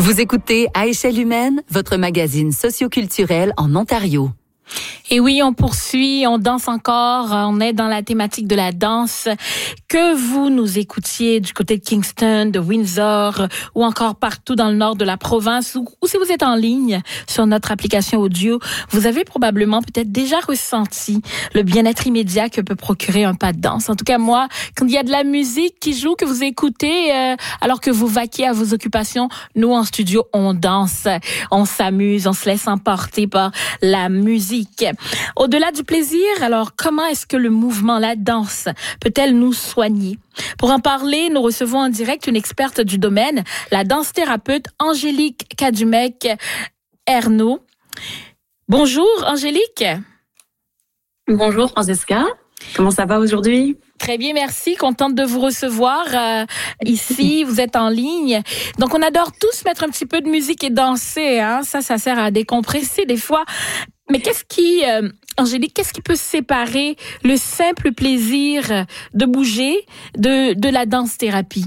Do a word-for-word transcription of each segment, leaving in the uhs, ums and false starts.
Vous écoutez À échelle humaine, votre magazine socioculturel en Ontario. Et oui, on poursuit, on danse encore, on est dans la thématique de la danse. Que vous nous écoutiez du côté de Kingston, de Windsor ou encore partout dans le nord de la province ou, ou si vous êtes en ligne sur notre application audio, vous avez probablement peut-être déjà ressenti le bien-être immédiat que peut procurer un pas de danse. En tout cas, moi, quand il y a de la musique qui joue, que vous écoutez euh, alors que vous vaquiez à vos occupations, nous en studio, on danse, on s'amuse, on se laisse emporter par la musique. Au-delà du plaisir, alors comment est-ce que le mouvement, la danse, peut-elle nous soigner? Pour en parler, nous recevons en direct une experte du domaine, la danse-thérapeute Angélique Kadumec-Ernaud. Bonjour Angélique. Bonjour Francesca. Comment ça va aujourd'hui? Très bien, merci. Contente de vous recevoir euh, ici. Vous êtes en ligne. Donc, on adore tous mettre un petit peu de musique et danser. Hein? Ça, ça sert à décompresser des fois. Mais qu'est-ce qui, euh, Angélique, qu'est-ce qui peut séparer le simple plaisir de bouger de, de la danse-thérapie?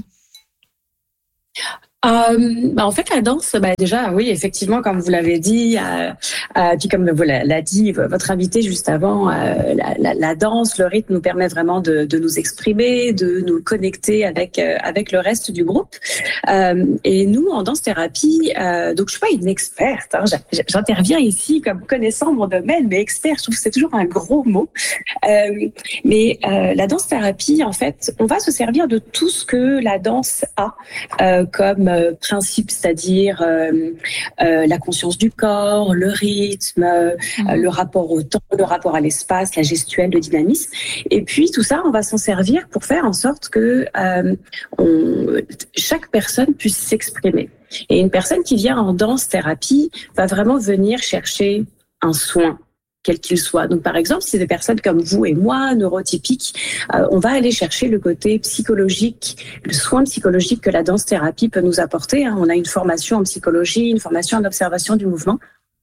Euh, bah en fait, la danse, bah déjà, oui, effectivement, comme vous l'avez dit, euh, euh, puis comme vous l'a dit votre invité juste avant, euh, la, la, la danse, le rythme nous permet vraiment de, de nous exprimer, de nous connecter avec euh, avec le reste du groupe. Euh, et nous, en danse-thérapie, euh, donc je suis pas une experte, hein, j'interviens ici comme connaissant mon domaine, mais expert, je trouve que c'est toujours un gros mot. Euh, mais euh, la danse-thérapie, en fait, on va se servir de tout ce que la danse a, euh, comme Euh, principe, c'est-à-dire euh, euh, la conscience du corps, le rythme, euh, mmh. le rapport au temps, le rapport à l'espace, la gestuelle, le dynamisme. Et puis tout ça, on va s'en servir pour faire en sorte que euh, on, chaque personne puisse s'exprimer. Et une personne qui vient en danse-thérapie va vraiment venir chercher un soin, quel qu'il soit. Donc, par exemple, si c'est des personnes comme vous et moi, neurotypiques, euh, on va aller chercher le côté psychologique, le soin psychologique que la danse-thérapie peut nous apporter. Hein. On a une formation en psychologie, une formation en observation du mouvement.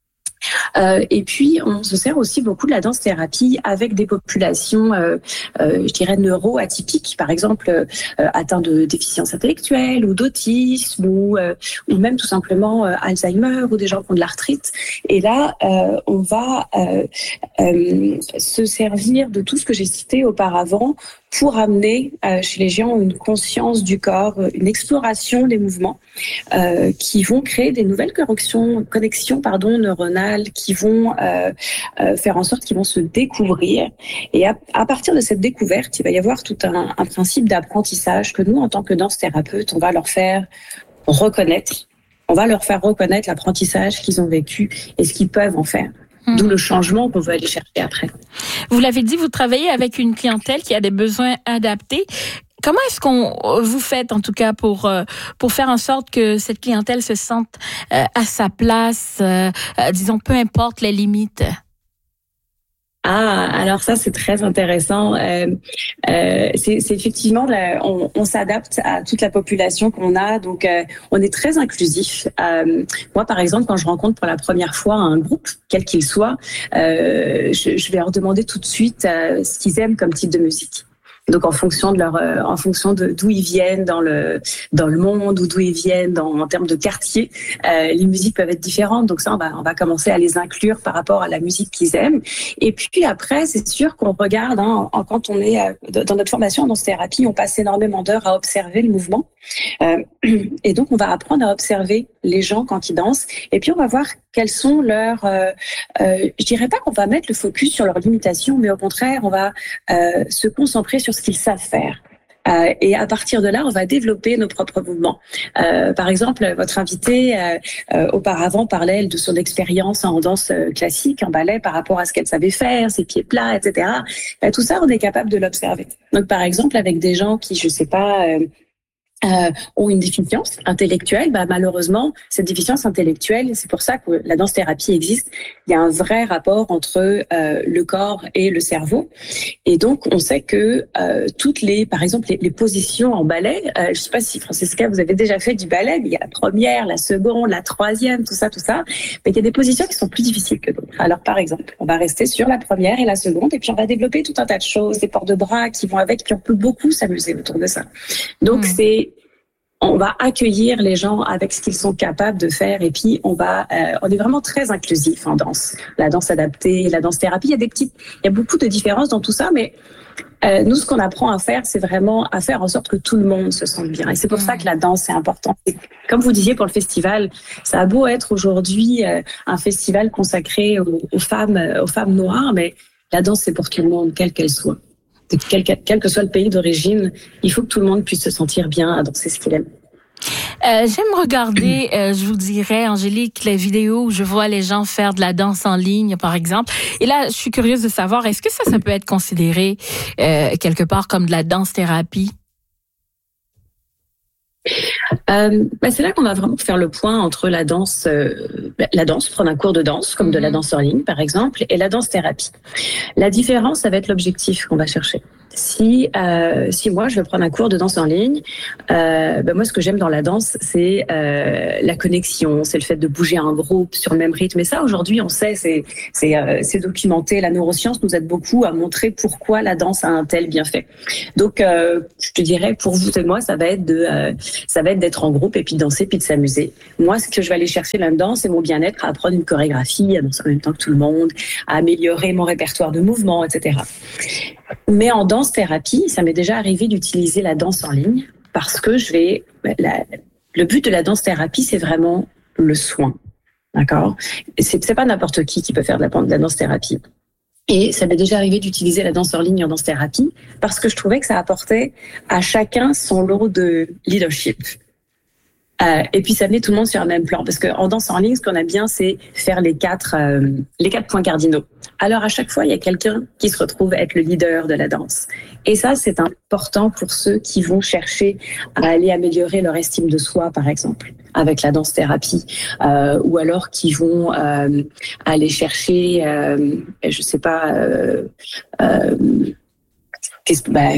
Euh, et puis, on se sert aussi beaucoup de la danse-thérapie avec des populations, euh, euh, je dirais, neuro-atypiques, par exemple, euh, atteints de déficience intellectuelle ou d'autisme ou, euh, ou même tout simplement euh, Alzheimer ou des gens qui ont de l'arthrite. Et là, euh, on va euh, euh, se servir de tout ce que j'ai cité auparavant pour amener euh, chez les gens une conscience du corps, une exploration des mouvements euh, qui vont créer des nouvelles connexions, connexions pardon, neuronales qui vont euh, euh, faire en sorte qu'ils vont se découvrir. Et à, à partir de cette découverte, il va y avoir tout un, un principe d'apprentissage que nous, en tant que danse-thérapeute, on va leur faire reconnaître. On va leur faire reconnaître l'apprentissage qu'ils ont vécu et ce qu'ils peuvent en faire. D'où le changement qu'on veut aller chercher après. Vous l'avez dit, vous travaillez avec une clientèle qui a des besoins adaptés. Comment est-ce qu'on vous faites, en tout cas, pour pour faire en sorte que cette clientèle se sente euh, à sa place, euh, euh, disons, peu importe les limites? Ah, alors ça c'est très intéressant. Euh, euh, c'est, c'est effectivement, la, on, on s'adapte à toute la population qu'on a, donc euh, on est très inclusif. Euh, moi, par exemple, quand je rencontre pour la première fois un groupe, quel qu'il soit, euh, je, je vais leur demander tout de suite euh, ce qu'ils aiment comme type de musique. Donc en fonction de leur, euh, en fonction de d'où ils viennent dans le dans le monde ou d'où ils viennent dans, en termes de quartier, euh, les musiques peuvent être différentes. Donc ça, on va on va commencer à les inclure par rapport à la musique qu'ils aiment. Et puis après, c'est sûr qu'on regarde. Hein, en, quand on est euh, dans notre formation en danse-thérapie, on passe énormément d'heures à observer le mouvement. Euh, et donc on va apprendre à observer les gens quand ils dansent. Et puis on va voir quels sont leurs. Euh, euh, je dirais pas qu'on va mettre le focus sur leurs limitations, mais au contraire, on va euh, se concentrer sur ce qu'ils savent faire. Euh, et à partir de là, on va développer nos propres mouvements. Euh, par exemple, votre invitée euh, euh, auparavant parlait de son expérience en danse classique, en ballet, par rapport à ce qu'elle savait faire, ses pieds plats, et cetera. Ben, tout ça, on est capable de l'observer. Donc, par exemple, avec des gens qui, je sais pas, euh, Euh, ont une déficience intellectuelle, bah, malheureusement, cette déficience intellectuelle, c'est pour ça que la danse-thérapie existe. Il y a un vrai rapport entre euh, le corps et le cerveau. Et donc, on sait que euh, toutes les, par exemple, les, les positions en ballet, euh, je ne sais pas si, Francesca, vous avez déjà fait du ballet, mais il y a la première, la seconde, la troisième, tout ça, tout ça. Mais il y a des positions qui sont plus difficiles que d'autres. Alors, par exemple, on va rester sur la première et la seconde, et puis on va développer tout un tas de choses, des ports de bras qui vont avec, puis on peut beaucoup s'amuser autour de ça. Donc, mmh. c'est on va accueillir les gens avec ce qu'ils sont capables de faire et puis on va, euh, on est vraiment très inclusif en danse. La danse adaptée, la danse thérapie, il y a des petites, il y a beaucoup de différences dans tout ça, mais euh, nous, ce qu'on apprend à faire, c'est vraiment à faire en sorte que tout le monde se sente bien. Et c'est pour mmh. ça que la danse est importante. Et comme vous disiez pour le festival, ça a beau être aujourd'hui euh, un festival consacré aux, aux femmes, aux femmes noires, mais la danse c'est pour tout le monde, quelle qu'elle soit. Quel, quel que soit le pays d'origine, il faut que tout le monde puisse se sentir bien à danser ce qu'il aime. Euh, j'aime regarder, euh, je vous dirais, Angélique, les vidéos où je vois les gens faire de la danse en ligne, par exemple. Et là, je suis curieuse de savoir, est-ce que ça, ça peut être considéré euh, quelque part comme de la danse-thérapie? Euh, ben c'est là qu'on va vraiment faire le point entre la danse, euh, la danse, prendre un cours de danse, comme de la danse en ligne, par exemple, et la danse-thérapie. La différence, ça va être l'objectif qu'on va chercher. Si, euh, si moi, je veux prendre un cours de danse en ligne, euh, ben moi, ce que j'aime dans la danse, c'est euh, la connexion, c'est le fait de bouger en groupe sur le même rythme. Et ça, aujourd'hui, on sait, c'est, c'est, euh, c'est documenté. La neuroscience nous aide beaucoup à montrer pourquoi la danse a un tel bienfait. Donc, euh, je te dirais, pour vous et moi, ça va être de, euh, ça va être d'être en groupe et puis de danser puis de s'amuser. Moi, ce que je vais aller chercher là-dedans, c'est mon bien-être, à apprendre une chorégraphie, à danser en même temps que tout le monde, à améliorer mon répertoire de mouvements, et cetera. Mais en danse-thérapie, ça m'est déjà arrivé d'utiliser la danse en ligne parce que je vais... La, le but de la danse-thérapie, c'est vraiment le soin, d'accord ? C'est, c'est pas n'importe qui qui peut faire de la, de la danse-thérapie. Et ça m'est déjà arrivé d'utiliser la danse en ligne en danse-thérapie parce que je trouvais que ça apportait à chacun son lot de leadership. Euh, et puis ça met tout le monde sur un même plan parce que en danse en ligne, ce qu'on aime bien, c'est faire les quatre euh, les quatre points cardinaux. Alors à chaque fois, il y a quelqu'un qui se retrouve être le leader de la danse. Et ça, c'est important pour ceux qui vont chercher à aller améliorer leur estime de soi, par exemple, avec la danse thérapie, euh, ou alors qui vont euh, aller chercher, euh, je sais pas. Euh, euh, Bah,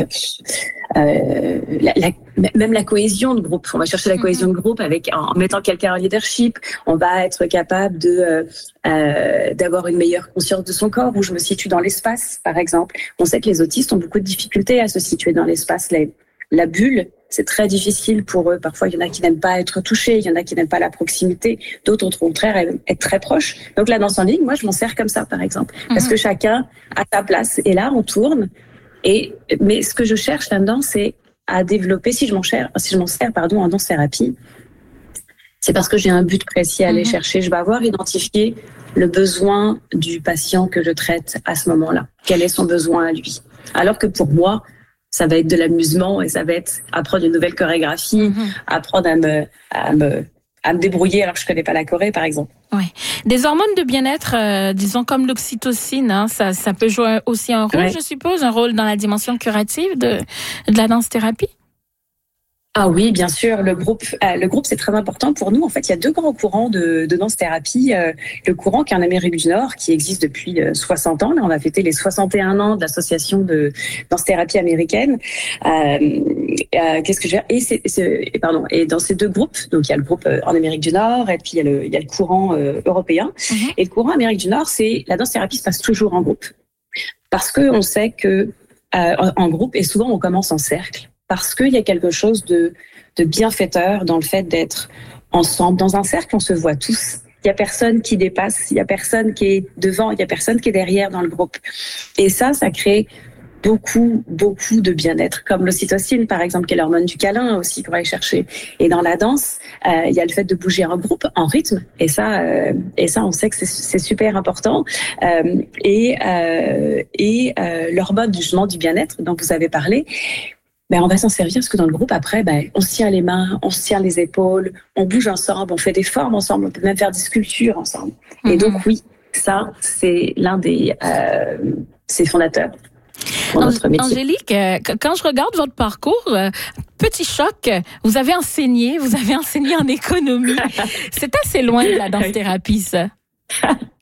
euh, la, la, même la cohésion de groupe. On va chercher la cohésion de groupe avec en mettant quelqu'un en leadership. On va être capable de euh, euh, d'avoir une meilleure conscience de son corps, où je me situe dans l'espace, par exemple. On sait que les autistes ont beaucoup de difficultés à se situer dans l'espace. La, la bulle, c'est très difficile pour eux. Parfois, il y en a qui n'aiment pas être touchés, il y en a qui n'aiment pas la proximité, d'autres au contraire aiment être très proches. Donc la danse en ligne, moi, je m'en sers comme ça, par exemple, parce que chacun a sa place. Et là, on tourne. Et, mais ce que je cherche là-dedans, c'est à développer, si je m'en sers, si je m'en sers, pardon, en danse-thérapie, c'est parce que j'ai un but précis à aller mm-hmm. chercher. Je vais avoir identifié le besoin du patient que je traite à ce moment-là. Quel est son besoin à lui? Alors que pour moi, ça va être de l'amusement et ça va être apprendre une nouvelle chorégraphie, mm-hmm. apprendre à me, à me, à me débrouiller alors que je connais pas la choré, par exemple. Oui. Des hormones de bien-être, euh, disons comme l'oxytocine, hein, ça, ça peut jouer aussi un rôle, ouais. je suppose, un rôle dans la dimension curative de, de la danse-thérapie? Ah oui, bien sûr. Le groupe, euh, le groupe, c'est très important pour nous. En fait, il y a deux grands courants de, de danse-thérapie. Euh, le courant qui est en Amérique du Nord, qui existe depuis euh, soixante ans. Là, on va fêter les soixante et un ans de l'association de danse-thérapie américaine. Euh, euh, qu'est-ce que je veux dire et, c'est, c'est, pardon. Et dans ces deux groupes, donc il y a le groupe euh, en Amérique du Nord, et puis il y a le, il y a le courant euh, européen. Mm-hmm. Et le courant Amérique du Nord, c'est la danse-thérapie se passe toujours en groupe, parce que on sait que euh, en groupe, et souvent on commence en cercle. Parce qu'il y a quelque chose de, de bienfaiteur dans le fait d'être ensemble. Dans un cercle, on se voit tous. Il n'y a personne qui dépasse, il n'y a personne qui est devant, il n'y a personne qui est derrière dans le groupe. Et ça, ça crée beaucoup, beaucoup de bien-être. Comme l'ocytocine, par exemple, qui est l'hormone du câlin aussi qu'on va aller chercher. Et dans la danse, euh, il y a le fait de bouger en groupe, en rythme. Et ça, euh, et ça on sait que c'est, c'est super important. Euh, et euh, et euh, l'hormone justement du bien-être dont vous avez parlé, ben, on va s'en servir parce que dans le groupe, après, ben, on se tient les mains, on se tient les épaules, on bouge ensemble, on fait des formes ensemble, on peut même faire des sculptures ensemble. Mm-hmm. Et donc, oui, ça, c'est l'un des euh, c'est fondateurs pour notre métier. Angélique, quand je regarde votre parcours, petit choc, vous avez enseigné, vous avez enseigné en économie. C'est assez loin de la danse-thérapie, ça.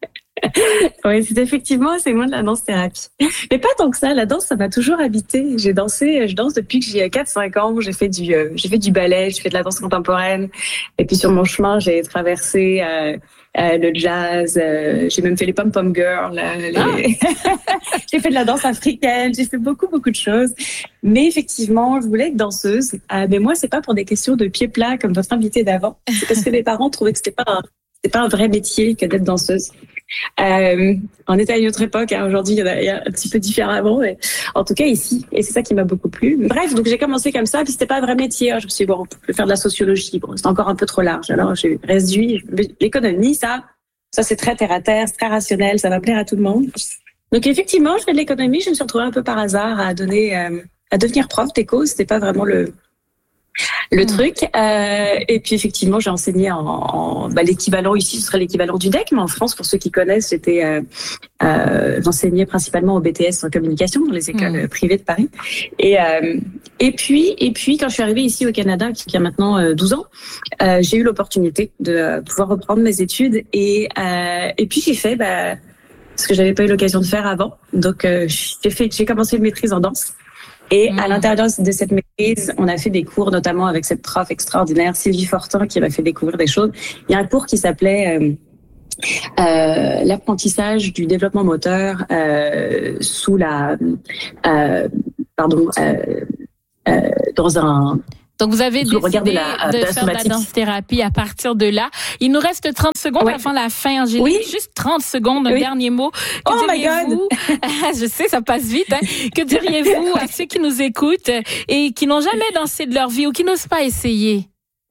Oui, c'est effectivement, c'est moins de la danse-thérapie. Mais pas tant que ça, la danse, ça m'a toujours habité. J'ai dansé, je danse depuis que j'ai quatre cinq ans. J'ai fait du, euh, j'ai fait du ballet, j'ai fait de la danse contemporaine. Et puis sur mon chemin, j'ai traversé euh, euh, le jazz. Euh, j'ai même fait les pom-pom girls. Euh, les... ah. J'ai fait de la danse africaine. J'ai fait beaucoup, beaucoup de choses. Mais effectivement, je voulais être danseuse. Euh, mais moi, c'est pas pour des questions de pieds plats comme votre invité d'avant. C'est parce que mes parents trouvaient que c'était pas un, c'était pas un vrai métier que d'être danseuse. Euh, on était à une autre époque, hein. Aujourd'hui il y, a, il y a un petit peu différemment, mais en tout cas ici, et c'est ça qui m'a beaucoup plu. Bref, donc j'ai commencé comme ça, puis c'était pas un vrai métier. Je me suis dit, bon, on peut faire de la sociologie, bon, c'est encore un peu trop large. Alors j'ai réduit l'économie, ça, ça c'est très terre à terre, c'est très rationnel, ça va plaire à tout le monde. Donc effectivement, je fais de l'économie, je me suis retrouvée un peu par hasard à donner, euh, à devenir prof d'éco. C'était pas vraiment le le mmh. truc. Euh, et puis effectivement, j'ai enseigné en, en bah, l'équivalent ici, ce serait l'équivalent du D E C, mais en France, pour ceux qui connaissent, j'étais euh, euh, j'enseignais principalement au B T S en communication dans les écoles mmh. privées de Paris. Et euh, et puis et puis quand je suis arrivée ici au Canada, qui a maintenant euh, douze ans, euh, j'ai eu l'opportunité de euh, pouvoir reprendre mes études et euh, et puis j'ai fait bah, ce que j'avais pas eu l'occasion de faire avant. Donc euh, j'ai fait j'ai commencé une maîtrise en danse. Et mmh. à l'intérieur de cette maîtrise, on a fait des cours, notamment avec cette prof extraordinaire, Sylvie Fortin, qui m'a fait découvrir des choses. Il y a un cours qui s'appelait euh, euh, l'apprentissage du développement moteur euh, sous la, euh, pardon, euh, euh, dans un Donc, vous avez décidé de, la, de, de faire de la danse-thérapie à partir de là. Il nous reste trente secondes ouais. avant la fin, Angélique. Oui. Juste trente secondes, un oui. dernier mot. Que oh my God! Je sais, ça passe vite. Hein. Que diriez-vous à ceux qui nous écoutent et qui n'ont jamais dansé de leur vie ou qui n'osent pas essayer?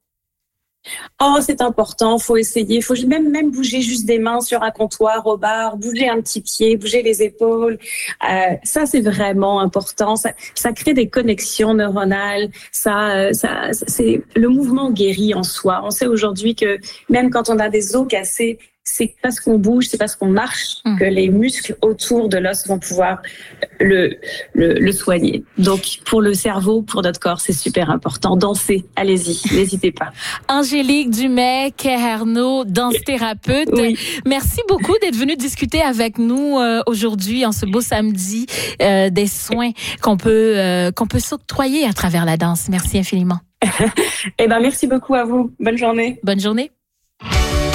Oh, c'est important, faut essayer, faut même même bouger juste des mains sur un comptoir au bar, bouger un petit pied, bouger les épaules. Euh, ça, c'est vraiment important. Ça, ça crée des connexions neuronales. Ça, ça, c'est le mouvement guérit en soi. On sait aujourd'hui que même quand on a des os cassés, c'est parce qu'on bouge, c'est parce qu'on marche mmh. que les muscles autour de l'os vont pouvoir le, le, le soigner. Donc, pour le cerveau, pour notre corps, c'est super important. Dansez, allez-y, n'hésitez pas. Angélique Dumais-Kerherneau, danse-thérapeute. Oui. Merci beaucoup d'être venue discuter avec nous euh, aujourd'hui, en ce beau samedi, euh, des soins qu'on peut, euh, qu'on peut s'octroyer à travers la danse. Merci infiniment. Eh ben, merci beaucoup à vous. Bonne journée. Bonne journée.